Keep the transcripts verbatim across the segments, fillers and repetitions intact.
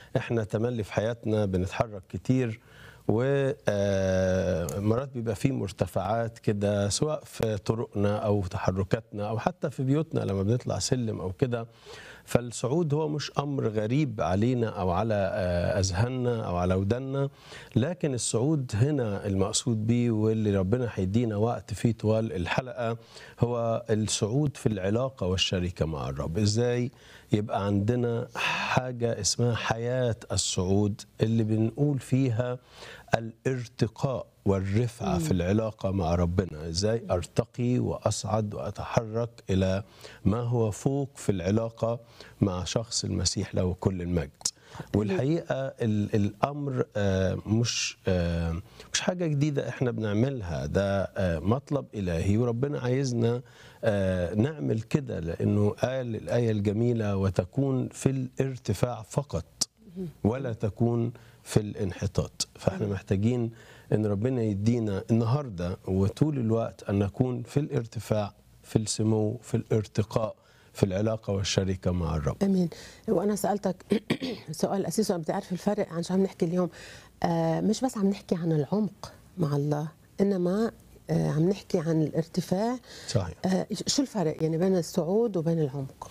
احنا تملي في حياتنا بنتحرك كتير، ومرات بيبقى فيه مرتفعات كده، سواء في طرقنا أو تحركاتنا أو حتى في بيوتنا لما بنطلع سلم أو كده. فالصعود هو مش أمر غريب علينا أو على أذهاننا أو على ودنا، لكن الصعود هنا المقصود بيه واللي ربنا هيدينا وقت فيه طوال الحلقة هو الصعود في العلاقة والشركة مع الرب. إزاي يبقى عندنا حاجة اسمها حياة الصعود اللي بنقول فيها الارتقاء والرفعة في العلاقة مع ربنا. إزاي أرتقي وأصعد وأتحرك إلى ما هو فوق في العلاقة مع شخص المسيح له كل المجد. والحقيقة الأمر مش مش حاجة جديدة إحنا بنعملها، ده مطلب إلهي وربنا عايزنا نعمل كده، لأنه قال الآية الجميلة وتكون في الارتفاع فقط ولا تكون في الانحطاط. فإحنا محتاجين أن ربنا يدينا النهاردة وطول الوقت أن نكون في الارتفاع، في السمو، في الارتقاء، في العلاقة والشركة مع الرب. أمين. وأنا سألتك سؤال أساسي، بدي أعرف الفرق عن شو عم نحكي اليوم. آه مش بس عم نحكي عن العمق مع الله، إنما آه عم نحكي عن الارتفاع. صحيح. آه شو الفرق يعني بين الصعود وبين العمق؟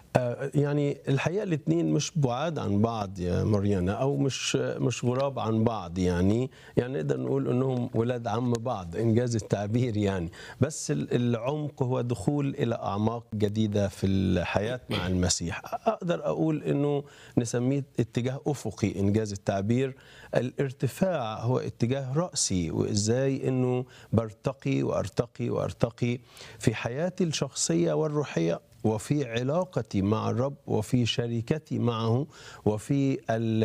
يعني الحقيقة الاثنين مش بعاد عن بعض يا مريانا، أو مش مش غراب عن بعض، يعني يعني نقدر نقول أنهم ولاد عم بعض إنجاز التعبير يعني. بس العمق هو دخول إلى أعماق جديدة في الحياة مع المسيح. أقدر أقول أنه نسميه اتجاه أفقي إنجاز التعبير. الارتفاع هو اتجاه رأسي، وإزاي أنه برتقي وأرتقي وأرتقي في حياتي الشخصية والروحية، وفي علاقتي مع الرب، وفي شركتي معه، وفي ال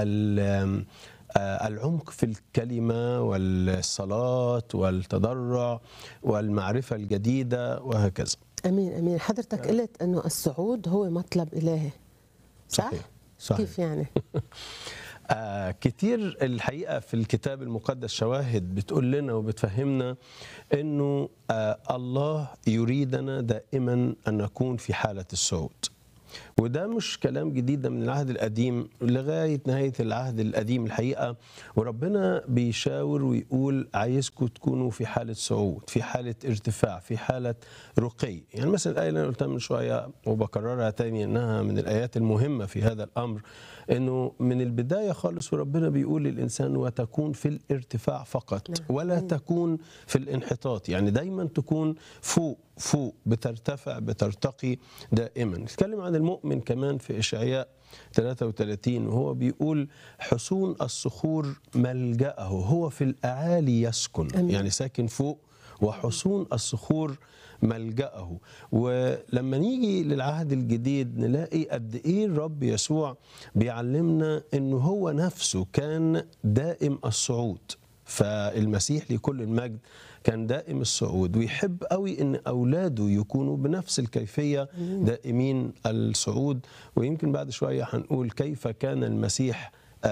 ال العمق في الكلمة والصلاة والتضرع والمعرفة الجديدة وهكذا. أمين أمين. حضرتك قلت أنه الصعود هو مطلب إلهي، صح؟ صحيح. صحيح. كيف يعني؟ آه كتير الحقيقة في الكتاب المقدس شواهد بتقول لنا وبتفهمنا أنه آه الله يريدنا دائما أن نكون في حالة الصعود. وده مش كلام جديد من العهد القديم لغاية نهاية العهد القديم الحقيقة، وربنا بيشاور ويقول عايزكم تكونوا في حالة صعود، في حالة ارتفاع، في حالة رقي. يعني مثلا الآية اللي أنا قلتها من شوية وبكررها تاني إنها من الآيات المهمة في هذا الأمر، إنه من البداية خالص وربنا بيقول للإنسان وتكون في الارتفاع فقط ولا تكون في الانحطاط. يعني دايما تكون فوق فوق، بترتفع بترتقي دائما. نتكلم عن المؤمن كمان في إشعياء ثلاثة وثلاثين وهو بيقول حصون الصخور ملجأه، هو في الأعالي يسكن. أمين. يعني ساكن فوق، وحصون الصخور ملجأه. ولما نيجي للعهد الجديد نلاقي قد ايه الرب يسوع بيعلمنا انه هو نفسه كان دائم الصعود. فالمسيح لكل المجد كان دائم الصعود، ويحب قوي ان اولاده يكونوا بنفس الكيفيه دائمين الصعود. ويمكن بعد شويه هنقول كيف كان المسيح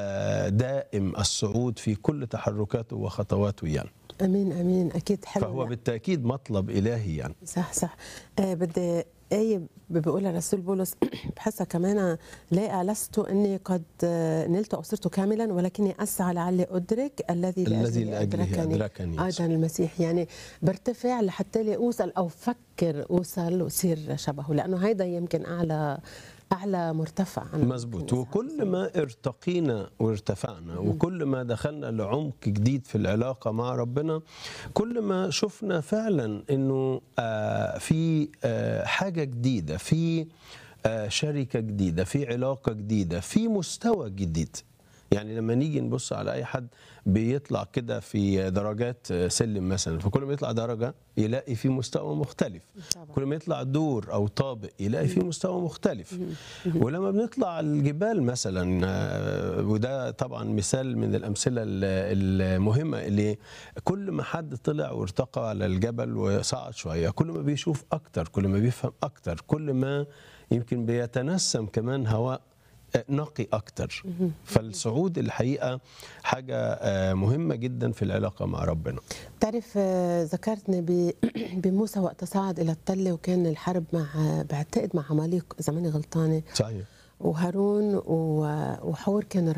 دائم الصعود في كل تحركاته وخطواته يعني. امين امين. اكيد حلو. فهو بالتاكيد مطلب الهي يعني. صح صح. آه بدي آية بيقولها الرسول بولس بحسها كمان، لا لست اني قد نلت او صرت كاملا ولكني اسعى لعلي ادرك الذي الذي لاجله ادركني. ايضا المسيح، يعني برتفع لحتى لي اوصل او فكر اوصل وصير شبهه، لانه هيدا يمكن اعلى اعلى مرتفع. مزبوط. وكل ما ارتقينا وارتفعنا وكل ما دخلنا لعمق جديد في العلاقة مع ربنا، كل ما شفنا فعلا انه آه في آه حاجة جديدة، في آه شركة جديدة، في علاقة جديدة، في مستوى جديد. يعني لما نيجي نبص على أي حد بيطلع كده في درجات سلم مثلا، فكل ما يطلع درجة يلاقي في مستوى مختلف. كل ما يطلع دور أو طابق يلاقي في مستوى مختلف. ولما بنطلع الجبال مثلا، وده طبعا مثال من الأمثلة المهمة، اللي كل ما حد طلع وارتقى على الجبل وصعد شوية، كل ما بيشوف أكتر، كل ما بيفهم أكتر، كل ما يمكن بيتنسم كمان هواء نقي أكتر. فالصعود الحقيقة حاجة مهمة جدا في العلاقة مع ربنا. تعرف ذكرتني بموسى وقت صعد إلى التلة وكان الحرب مع، بعتقد مع عماليق إذا ماني غلطانة. صحيح. وهارون و- وحور كانوا